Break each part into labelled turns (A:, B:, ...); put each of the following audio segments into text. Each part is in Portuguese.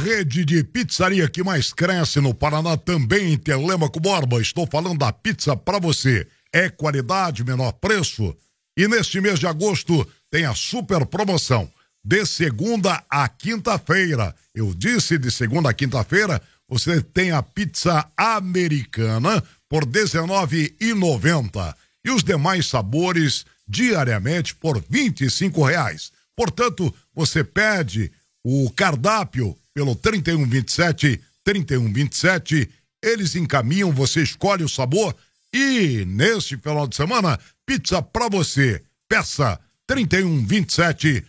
A: rede de pizzaria que mais cresce no Paraná, também em Telêmaco Borba. Estou falando da pizza pra você. É qualidade, menor preço. E neste mês de agosto tem a super promoção. De segunda a quinta-feira. Eu disse de segunda a quinta-feira, você tem a pizza americana por R$19,90. E os demais sabores diariamente por R$25. Portanto, você pede o cardápio pelo 3127, eles encaminham, você escolhe o sabor e neste final de semana, pizza pra você. Peça 3127.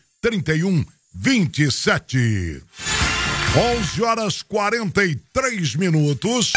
A: 11h43.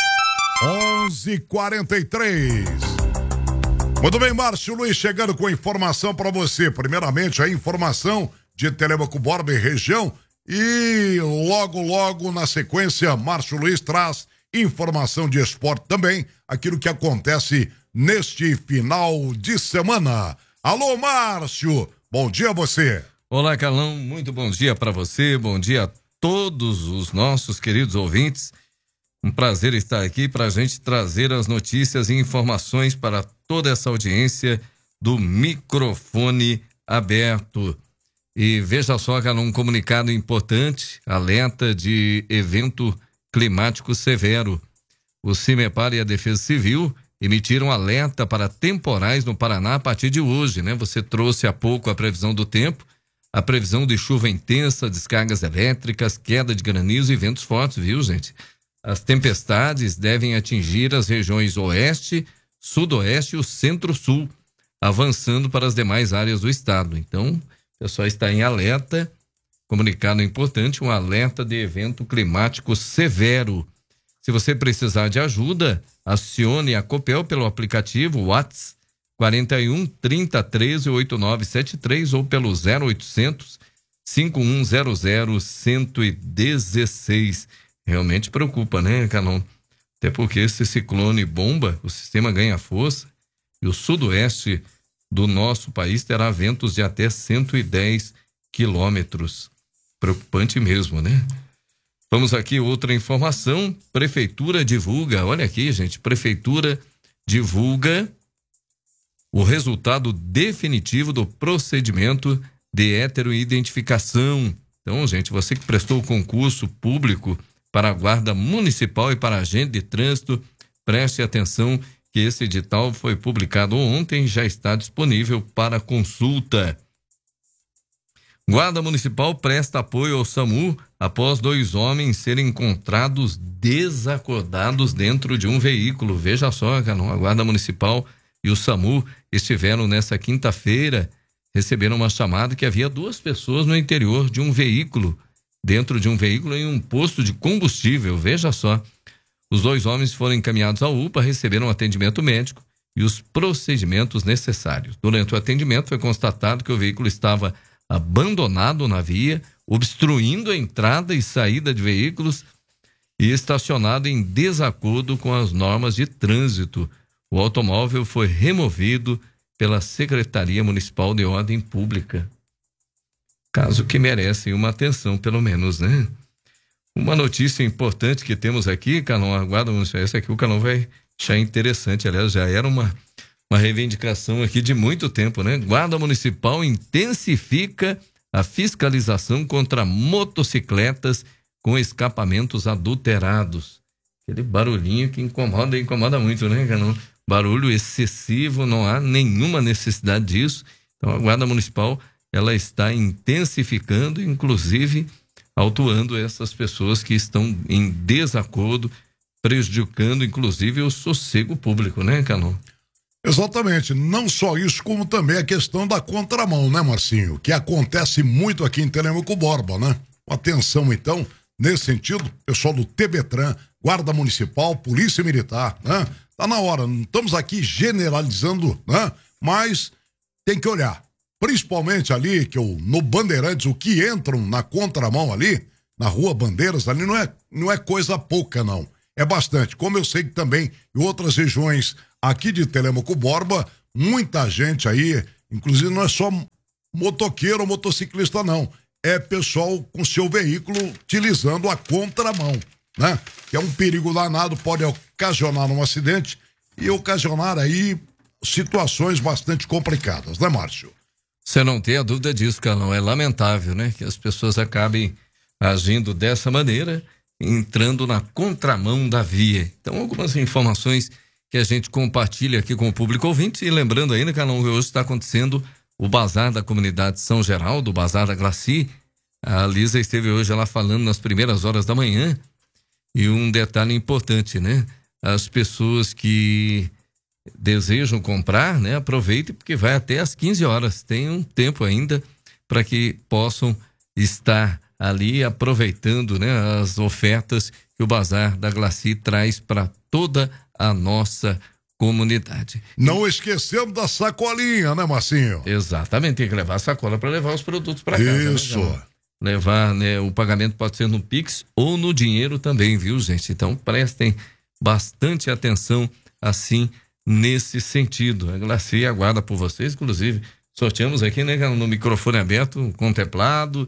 A: 11h43. Muito bem, Márcio Luiz chegando com informação para você. Primeiramente, a informação de Telêmaco Borba e região. E logo na sequência, Márcio Luiz traz informação de esporte também, aquilo que acontece neste final de semana. Alô, Márcio, bom dia a você.
B: Olá, Carlão, muito bom dia para você, bom dia a todos os nossos queridos ouvintes. Um prazer estar aqui para a gente trazer as notícias e informações para toda essa audiência do microfone aberto. E veja só, Carlão, um comunicado importante, alerta de evento climático severo. O CIMEPAR e a Defesa Civil emitiram alerta para temporais no Paraná a partir de hoje, né? Você trouxe há pouco a previsão do tempo, a previsão de chuva intensa, descargas elétricas, queda de granizo e ventos fortes, viu, gente? As tempestades devem atingir as regiões oeste, sudoeste e o centro-sul, avançando para as demais áreas do estado. Então, o pessoal está em alerta, comunicado importante, um alerta de evento climático severo. Se você precisar de ajuda, acione a Copel pelo aplicativo WhatsApp 41 30 13 8973 ou pelo 0800 5100 116. Realmente preocupa, né, Carlão? Até porque esse ciclone bomba, o sistema ganha força e o sudoeste do nosso país terá ventos de até 110 quilômetros. Preocupante mesmo, né? Vamos aqui, outra informação. Prefeitura divulga, olha aqui, gente, Prefeitura divulga o resultado definitivo do procedimento de heteroidentificação. Então, gente, você que prestou o concurso público para a Guarda Municipal e para agente de trânsito, preste atenção que esse edital foi publicado ontem e já está disponível para consulta. Guarda Municipal presta apoio ao SAMU após 2 homens serem encontrados desacordados dentro de um veículo. Veja só, a Guarda Municipal e o SAMU estiveram nessa quinta-feira, receberam uma chamada que havia 2 pessoas no interior de um veículo, dentro de um veículo em um posto de combustível. Veja só, os 2 homens foram encaminhados à UPA, receberam atendimento médico e os procedimentos necessários. Durante o atendimento foi constatado que o veículo estava abandonado na via, obstruindo a entrada e saída de veículos e estacionado em desacordo com as normas de trânsito. O automóvel foi removido pela Secretaria Municipal de Ordem Pública. Caso que merecem uma atenção, pelo menos, né? Uma notícia importante que temos aqui, Carlão, a Guarda Municipal, essa aqui o Carlão vai achar interessante, aliás, já era uma reivindicação aqui de muito tempo, né? Guarda Municipal intensifica a fiscalização contra motocicletas com escapamentos adulterados. Aquele barulhinho que incomoda muito, né, Carlão? Barulho excessivo, não há nenhuma necessidade disso. Então, a Guarda Municipal, ela está intensificando, inclusive, autuando essas pessoas que estão em desacordo, prejudicando, inclusive, o sossego público, né, Carlão?
A: Exatamente, não só isso, como também a questão da contramão, né, Marcinho? Que acontece muito aqui em Telêmaco Borba, né? Atenção, então, nesse sentido, pessoal do TBTran, Guarda Municipal, Polícia Militar, né? Tá na hora, não estamos aqui generalizando, né? Mas tem que olhar, principalmente ali, no Bandeirantes, o que entram na contramão ali, na Rua Bandeiras, ali não é coisa pouca, não. É bastante, como eu sei que também em outras regiões aqui de Telêmaco Borba, muita gente aí, inclusive não é só motoqueiro ou motociclista, não. é pessoal com seu veículo utilizando a contramão, né? Que é um perigo danado, pode ocasionar um acidente e ocasionar aí situações bastante complicadas, né, Márcio?
B: Você não tem a dúvida disso, Carlão. É lamentável, né? Que as pessoas acabem agindo dessa maneira, entrando na contramão da via. Então, algumas informações que a gente compartilha aqui com o público ouvinte. E lembrando ainda, Carlão, que hoje está acontecendo o Bazar da Comunidade São Geraldo, o Bazar da Glaci. A Lisa esteve hoje lá falando nas primeiras horas da manhã. E um detalhe importante, né? As pessoas que desejam comprar, né? Aproveitem, porque vai até às 15 horas. Tem um tempo ainda para que possam estar ali aproveitando, né? As ofertas que o Bazar da Glaci traz para toda a nossa comunidade.
A: Não esquecendo da sacolinha, né, Marcinho?
B: Exatamente, tem que levar a sacola para levar os produtos para casa.
A: Isso.
B: Né? Levar, né? O pagamento pode ser no Pix ou no dinheiro também, viu, gente? Então prestem bastante atenção assim nesse sentido. A Glaci aguarda por vocês, inclusive sorteamos aqui, né, no microfone aberto, contemplado,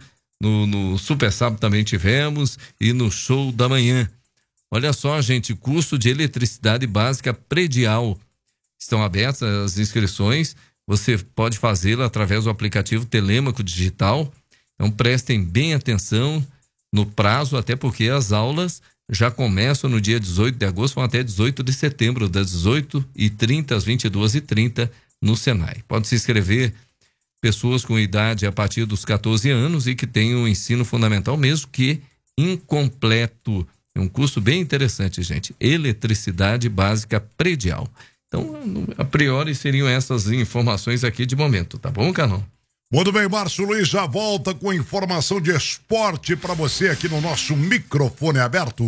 B: no Super Sábado também tivemos e no Show da Manhã. Olha só, gente, curso de eletricidade básica predial. Estão abertas as inscrições, você pode fazê-lo através do aplicativo Telêmaco Digital. Então prestem bem atenção no prazo, até porque as aulas já começam no dia 18 de agosto, vão até 18 de setembro, das 18h30 às 22h30 no Senai. Pode se inscrever pessoas com idade a partir dos 14 anos e que tenham ensino fundamental, mesmo que incompleto. É um curso bem interessante, gente. Eletricidade básica predial. Então, a priori, seriam essas informações aqui de momento, tá bom, Carlão?
A: Muito bem, Márcio Luiz já volta com informação de esporte para você aqui no nosso microfone aberto.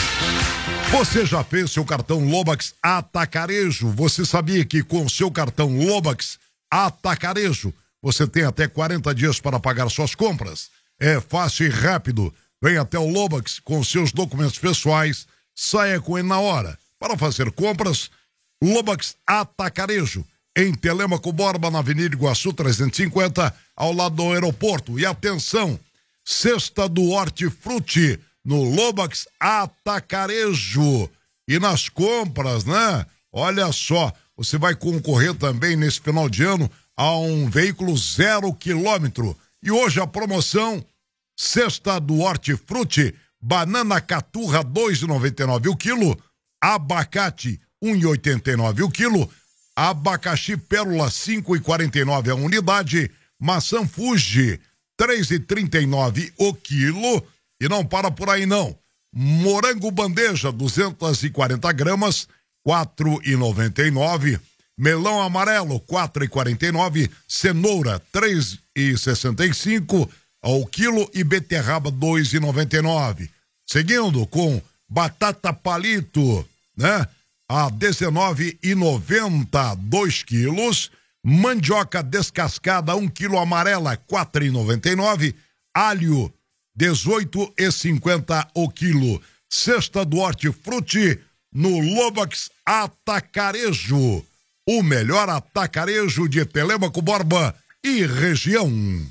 A: Você já fez seu cartão Lobax Atacarejo? Você sabia que com seu cartão Lobax Atacarejo você tem até 40 dias para pagar suas compras? É fácil e rápido. Vem até o Lobax com seus documentos pessoais, saia com ele na hora. Para fazer compras, Lobax Atacarejo, em Telêmaco Borba, na Avenida Iguaçu 350, ao lado do aeroporto. E atenção, Cesta do Hortifruti, no Lobax Atacarejo. E nas compras, né? Olha só, você vai concorrer também nesse final de ano a um veículo 0 km. E hoje a promoção, Cesta do Hortifruti, banana caturra 2,99 o quilo, abacate 1,89 o quilo, abacaxi pérola 5,49 a unidade, maçã Fuji 3,39 o quilo. E não para por aí não, morango bandeja 240 gramas 4,99, melão amarelo 4,49, cenoura 3,65 ao quilo e beterraba 2,99. Seguindo com batata palito, né? A 19,90 2 quilos, mandioca descascada 1 quilo amarela 4,99, alho 18,50 o quilo. Cesta do Hortifruti no Lobax Atacarejo, o melhor atacarejo de Telêmaco Borba e região.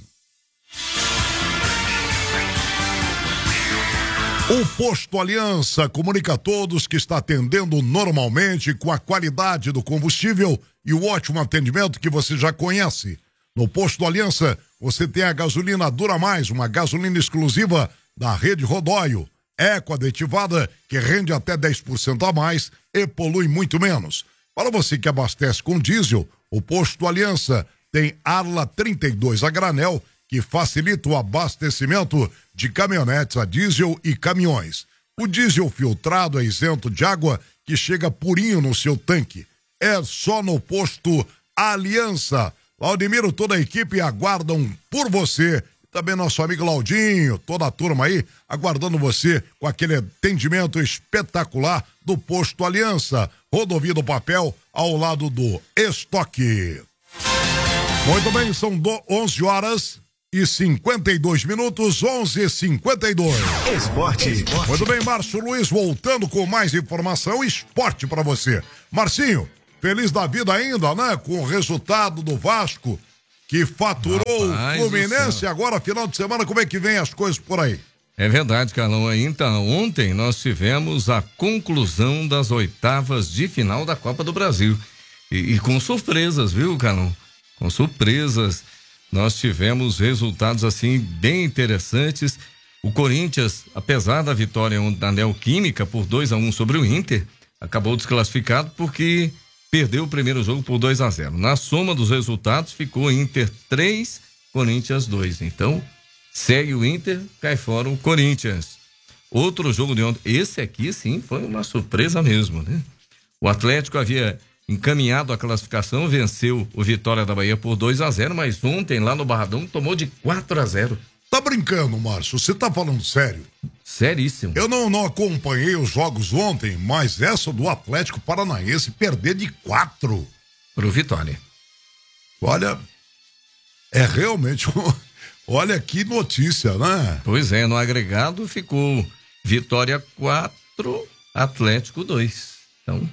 A: O Posto Aliança comunica a todos que está atendendo normalmente com a qualidade do combustível e o ótimo atendimento que você já conhece. No Posto Aliança, você tem a gasolina Dura Mais, uma gasolina exclusiva da Rede Rodóio, eco-aditivada, que rende até 10% a mais e polui muito menos. Para você que abastece com diesel, o Posto Aliança tem Arla 32 a granel, que facilita o abastecimento de caminhonetes a diesel e caminhões. O diesel filtrado é isento de água, que chega purinho no seu tanque. É só no Posto Aliança. Laudemiro, toda a equipe aguardam por você. Também nosso amigo Laudinho, toda a turma aí, aguardando você com aquele atendimento espetacular do Posto Aliança. Rodovia do Papel, ao lado do Estoque. Muito bem, são 11 horas e 52 minutos, 11:52.
C: Esporte.
A: Muito bem, Márcio Luiz, voltando com mais informação, esporte pra você. Marcinho, feliz da vida ainda, né? Com o resultado do Vasco. que faturou
B: Rapaz,
A: o Fluminense. Agora, final de semana, como é que vem as coisas por aí?
B: É verdade, Carlão. Então, ontem nós tivemos a conclusão das oitavas de final da Copa do Brasil. E com surpresas, viu, Carlão? Com surpresas. Nós tivemos resultados, assim, bem interessantes. O Corinthians, apesar da vitória da Neoquímica por 2-1 sobre o Inter, acabou desclassificado porque perdeu o primeiro jogo por 2-0. Na soma dos resultados, ficou Inter 3, Corinthians 2. Então, segue o Inter, cai fora o Corinthians. Outro jogo de ontem, esse aqui sim foi uma surpresa mesmo, né? O Atlético havia encaminhado a classificação, venceu o Vitória da Bahia por 2-0, mas ontem lá no Barradão tomou de 4-0.
A: Tá brincando, Márcio? Você tá falando sério?
B: Seríssimo.
A: Eu não acompanhei os jogos ontem, mas essa do Atlético Paranaense perder de 4
B: pro Vitória.
A: Olha, é realmente... Olha que notícia, né?
B: Pois é, no agregado ficou Vitória 4, Atlético 2. Então,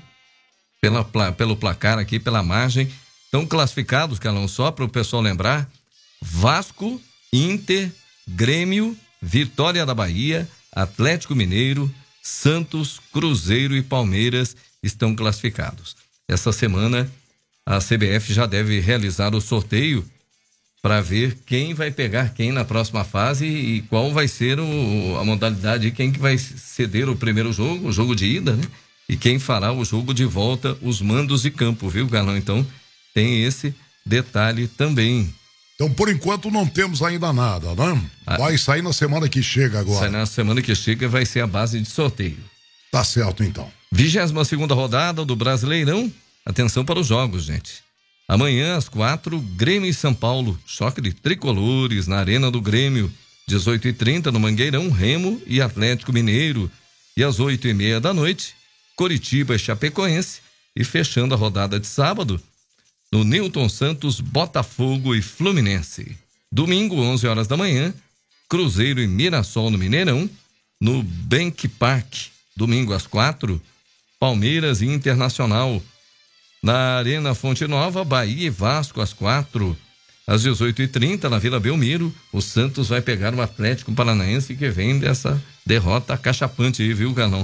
B: pelo placar aqui, pela margem, estão classificados, Carlão, só para o pessoal lembrar: Vasco, Inter, Grêmio, Vitória da Bahia, Atlético Mineiro, Santos, Cruzeiro e Palmeiras estão classificados. Essa semana a CBF já deve realizar o sorteio para ver quem vai pegar quem na próxima fase e qual vai ser a modalidade, quem que vai ceder o primeiro jogo, o jogo de ida, né? E quem fará o jogo de volta, os mandos de campo, viu, Galão? Então, tem esse detalhe também.
A: Então, por enquanto, não temos ainda nada, né? Vai sair na semana que chega agora.
B: Sai na semana que chega, vai ser a base de sorteio.
A: Tá certo, então.
B: 22ª rodada do Brasileirão. Atenção para os jogos, gente. Amanhã, às 4, Grêmio e São Paulo. Choque de tricolores na Arena do Grêmio. 18h30 no Mangueirão, Remo e Atlético Mineiro. E às 8h30 da noite, Coritiba e Chapecoense. E fechando a rodada de sábado, no Newton Santos, Botafogo e Fluminense. Domingo, 11 horas da manhã, Cruzeiro e Mirassol no Mineirão. No Bank Park, domingo às 4, Palmeiras e Internacional. Na Arena Fonte Nova, Bahia e Vasco às 4. Às 18h30, na Vila Belmiro, o Santos vai pegar o Atlético Paranaense, que vem dessa derrota cachapante aí, viu, Galão?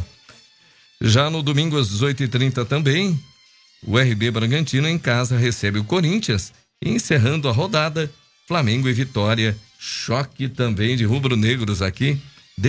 B: Já no domingo, às 18h30 também, o RB Bragantino em casa recebe o Corinthians. E encerrando a rodada, Flamengo e Vitória. Choque também de rubro-negros aqui,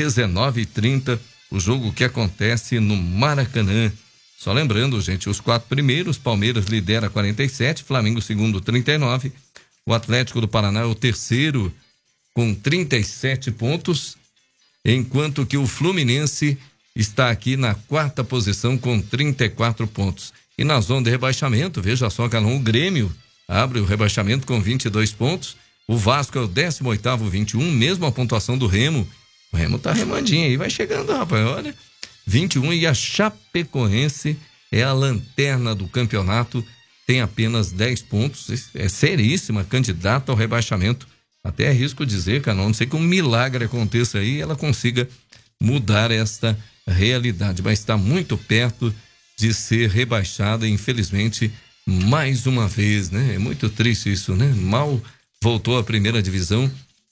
B: 19h30, o jogo que acontece no Maracanã. Só lembrando, gente, os 4 primeiros, Palmeiras lidera 47, Flamengo segundo 39, o Atlético do Paraná é o terceiro com 37 pontos, enquanto que o Fluminense está aqui na 4ª posição com 34 pontos. E na zona de rebaixamento, veja só, Calão, o Grêmio abre o rebaixamento com 22 pontos, o Vasco é o 18º, 21, mesmo a pontuação do Remo. O Remo tá remandinho aí, vai chegando, rapaz, olha... 21, e a Chapecoense é a lanterna do campeonato, tem apenas 10 pontos, é seríssima candidata ao rebaixamento. Até arrisco dizer, cara, não sei que um milagre aconteça aí e ela consiga mudar esta realidade, mas está muito perto de ser rebaixada, infelizmente, mais uma vez, né? É muito triste isso, né? Mal voltou à primeira divisão,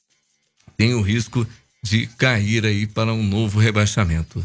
B: tem o risco de cair aí para um novo rebaixamento.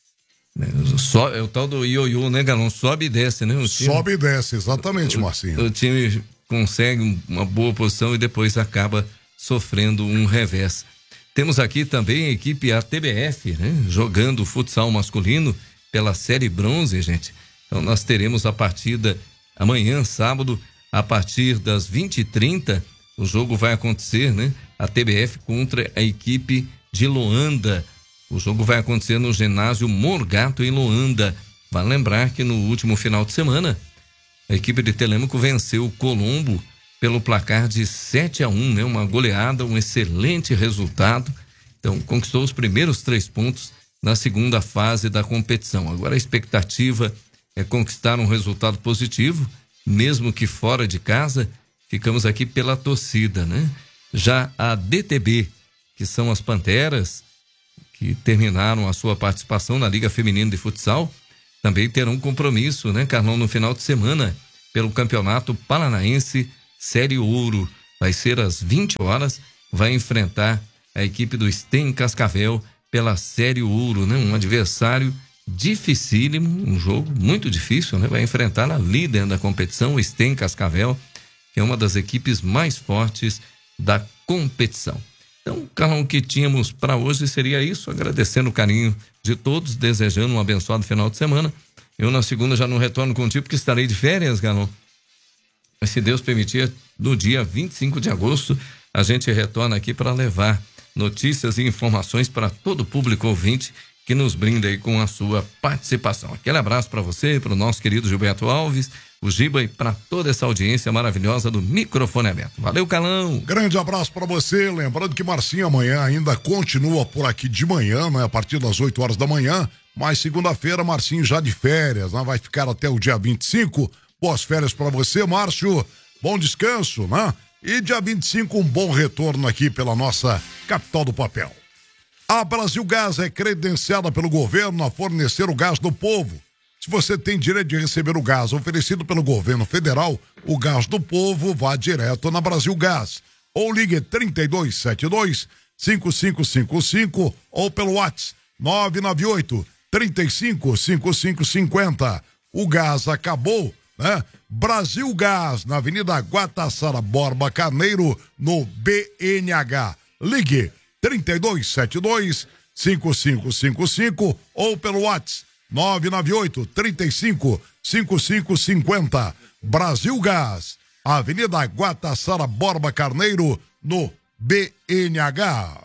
B: É o tal do ioiô, né, Galão? Sobe e desce, né?
A: Sobe e desce, exatamente, Marcinho.
B: O time consegue uma boa posição e depois acaba sofrendo um revés. Temos aqui também a equipe ATBF, né? Jogando futsal masculino pela Série Bronze, gente. Então nós teremos a partida amanhã, sábado, a partir das 20h30. O jogo vai acontecer, né? A TBF contra a equipe de Loanda. O jogo vai acontecer no ginásio Morgato, em Loanda. Vale lembrar que no último final de semana, a equipe de Telêmaco venceu o Colombo pelo placar de 7-1, né? Uma goleada, um excelente resultado. Então, conquistou os primeiros 3 pontos na segunda fase da competição. Agora a expectativa é conquistar um resultado positivo, mesmo que fora de casa. Ficamos aqui pela torcida, né? Já a DTB, que são as Panteras, que terminaram a sua participação na Liga Feminina de Futsal, também terão um compromisso, né, Carlão, no final de semana, pelo Campeonato Paranaense Série Ouro. vai ser às 20 horas, vai enfrentar a equipe do Sten Cascavel pela Série Ouro, né? Um adversário dificílimo, um jogo muito difícil, né? Vai enfrentar a líder da competição, o Sten Cascavel, que é uma das equipes mais fortes da competição. Então, Carlão, o que tínhamos para hoje seria isso, agradecendo o carinho de todos, desejando um abençoado final de semana. Eu na segunda já não retorno contigo porque estarei de férias, Carlão. Mas se Deus permitir, no dia 25 de agosto, a gente retorna aqui para levar notícias e informações para todo o público ouvinte que nos brinda aí com a sua participação. Aquele abraço para você, para o nosso querido Gilberto Alves, o Giba e para toda essa audiência maravilhosa do Microfone Aberto. Valeu, Carlão.
A: Grande abraço para você. Lembrando que Marcinho amanhã ainda continua por aqui de manhã, né? A partir das 8 horas da manhã. Mas segunda-feira, Marcinho já de férias, né? Vai ficar até o dia 25. Boas férias para você, Márcio. Bom descanso, né? E dia 25, um bom retorno aqui pela nossa capital do papel. A Brasil Gás é credenciada pelo governo a fornecer o gás do povo. Se você tem direito de receber o gás oferecido pelo governo federal, o gás do povo vá direto na Brasil Gás. Ou ligue 3272-5555 ou pelo WhatsApp 998-355550. O gás acabou, né? Brasil Gás, na Avenida Guatassara Borba Carneiro, no BNH. Ligue 3272-5555 ou pelo WhatsApp 998-355550. Brasil Gás, Avenida Guatassara Borba Carneiro, no BNH.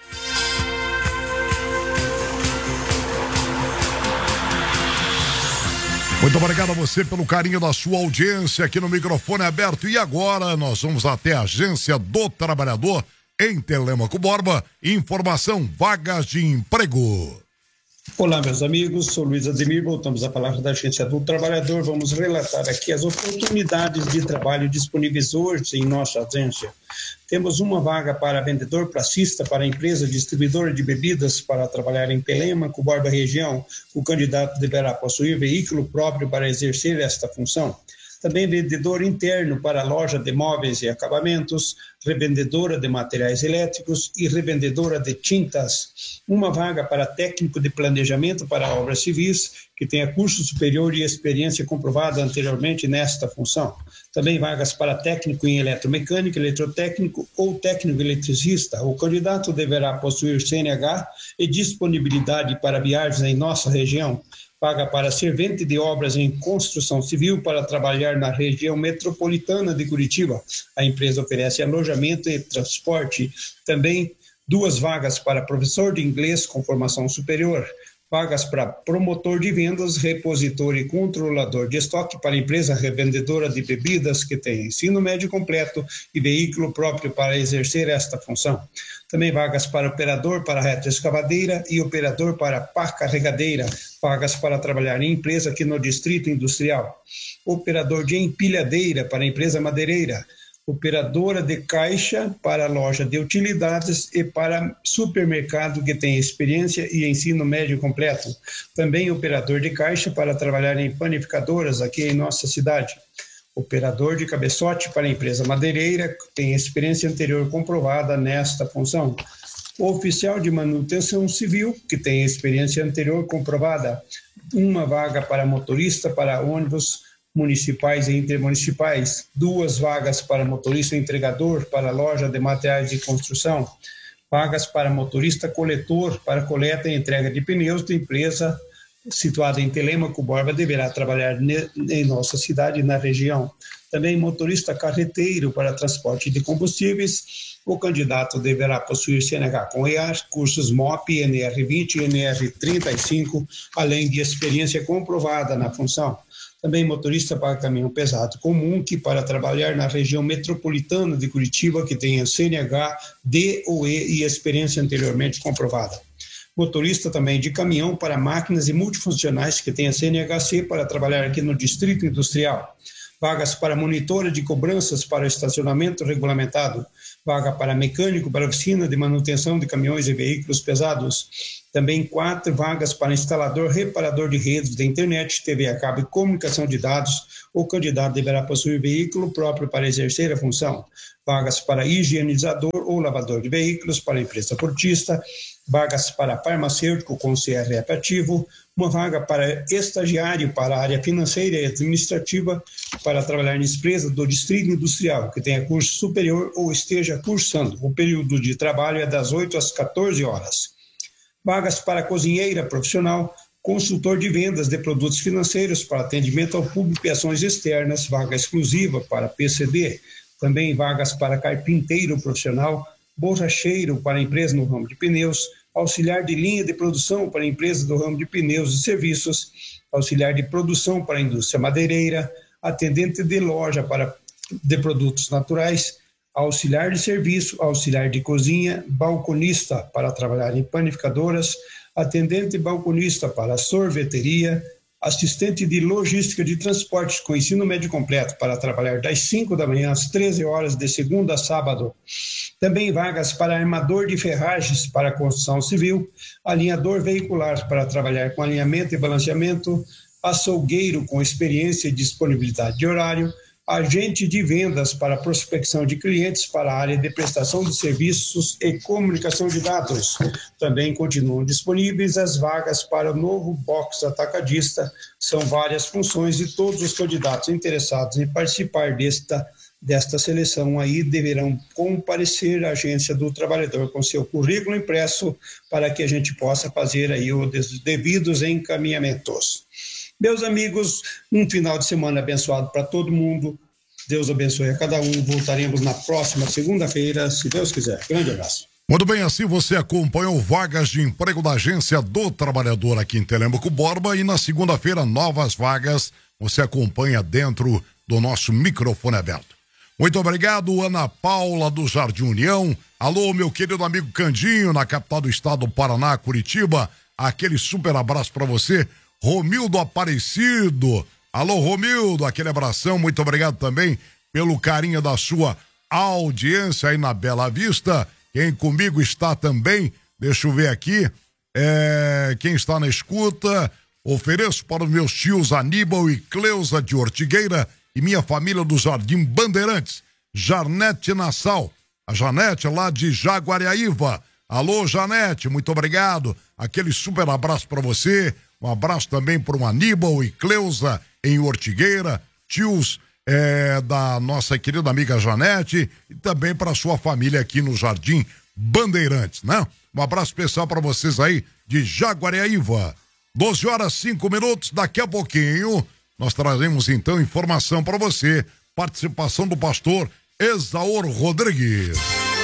A: Muito obrigado a você pelo carinho da sua audiência aqui no Microfone Aberto. E agora nós vamos até a Agência do Trabalhador em Telêmaco Borba. Informação, vagas de emprego.
C: Olá, meus amigos, sou Luiz Ademir, voltamos a falar da Agência do Trabalhador. Vamos relatar aqui as oportunidades de trabalho disponíveis hoje em nossa agência. Temos uma vaga para vendedor pracista para a empresa distribuidora de bebidas para trabalhar em Telêmaco, Borba região. O candidato deverá possuir veículo próprio para exercer esta função. Também vendedor interno para loja de móveis e acabamentos, revendedora de materiais elétricos e revendedora de tintas. Uma vaga para técnico de planejamento para obras civis, que tenha curso superior e experiência comprovada anteriormente nesta função. Também vagas para técnico em eletromecânica, eletrotécnico ou técnico eletricista. O candidato deverá possuir CNH e disponibilidade para viagens em nossa região. Vaga para servente de obras em construção civil para trabalhar na região metropolitana de Curitiba. A empresa oferece alojamento e transporte. Também 2 vagas para professor de inglês com formação superior. Vagas para promotor de vendas, repositor e controlador de estoque para empresa revendedora de bebidas que tem ensino médio completo e veículo próprio para exercer esta função. Também vagas para operador para retroescavadeira e operador para pá carregadeira. Vagas para trabalhar em empresa aqui no Distrito Industrial. Operador de empilhadeira para empresa madeireira. Operadora de caixa para loja de utilidades e para supermercado que tem experiência e ensino médio completo. Também operador de caixa para trabalhar em panificadoras aqui em nossa cidade. Operador de cabeçote para empresa madeireira que tem experiência anterior comprovada nesta função. Oficial de manutenção civil que tem experiência anterior comprovada. Uma vaga para motorista para ônibus municipais e intermunicipais, 2 vagas para motorista entregador para loja de materiais de construção, vagas para motorista coletor para coleta e entrega de pneus de empresa situada em Telêmaco, Borba deverá trabalhar em nossa cidade e na região. Também motorista carreteiro para transporte de combustíveis. O candidato deverá possuir CNH com EA, cursos MOP, NR20 e NR35, além de experiência comprovada na função. Também motorista para caminhão pesado comum, que para trabalhar na região metropolitana de Curitiba, que tenha CNH, DOE e experiência anteriormente comprovada. Motorista também de caminhão para máquinas e multifuncionais, que tenha CNHC para trabalhar aqui no Distrito Industrial. Vagas para monitora de cobranças para estacionamento regulamentado. vaga para mecânico para oficina de manutenção de caminhões e veículos pesados. Também 4 vagas para instalador, reparador de redes de internet, TV a cabo e comunicação de dados. O candidato deverá possuir veículo próprio para exercer a função. Vagas para higienizador ou lavador de veículos para empresa portista. Vagas para farmacêutico com CRF ativo. Uma vaga para estagiário para a área financeira e administrativa para trabalhar em empresa do distrito industrial que tenha curso superior ou esteja cursando. O período de trabalho é das 8 às 14 horas. Vagas para cozinheira profissional, consultor de vendas de produtos financeiros para atendimento ao público e ações externas, vaga exclusiva para PCD. Também vagas para carpinteiro profissional, borracheiro para empresa no ramo de pneus, auxiliar de linha de produção para empresas do ramo de pneus e serviços, auxiliar de produção para a indústria madeireira, atendente de loja de produtos naturais, auxiliar de serviço, auxiliar de cozinha, balconista para trabalhar em panificadoras, atendente balconista para sorveteria, assistente de logística de transportes com ensino médio completo para trabalhar das 5 da manhã às 13 horas de segunda a sábado. Também vagas para armador de ferragens para construção civil, alinhador veicular para trabalhar com alinhamento e balanceamento, açougueiro com experiência e disponibilidade de horário, agente de vendas para prospecção de clientes para a área de prestação de serviços e comunicação de dados. Também continuam disponíveis as vagas para o novo box atacadista. São várias funções e todos os candidatos interessados em participar desta seleção aí deverão comparecer à Agência do Trabalhador com seu currículo impresso para que a gente possa fazer aí os devidos encaminhamentos. Meus amigos, um final de semana abençoado para todo mundo. Deus abençoe a cada um. Voltaremos na próxima segunda-feira, se Deus quiser. Grande abraço.
A: Muito bem, assim você acompanhou Vagas de Emprego da Agência do Trabalhador aqui em Telêmaco Borba, e na segunda-feira novas vagas você acompanha dentro do nosso microfone aberto. Muito obrigado, Ana Paula do Jardim União. Alô, meu querido amigo Candinho, na capital do estado do Paraná, Curitiba. Aquele super abraço para você. Romildo Aparecido. Alô, Romildo, aquele abração. Muito obrigado também pelo carinho da sua audiência aí na Bela Vista. Quem comigo está também, deixa eu ver aqui, quem está na escuta, ofereço para os meus tios Aníbal e Cleusa de Ortigueira e minha família do Jardim Bandeirantes, Janete Nassau, a Janete lá de Jaguariaíva. Alô, Janete, muito obrigado. Aquele super abraço para você. Um abraço também para o Aníbal e Cleusa em Ortigueira, tios da nossa querida amiga Janete, e também para sua família aqui no Jardim Bandeirantes, né? Um abraço especial para vocês aí de Jaguariaíva. 12h05, daqui a pouquinho nós trazemos então informação para você, participação do pastor Esaur Rodrigues.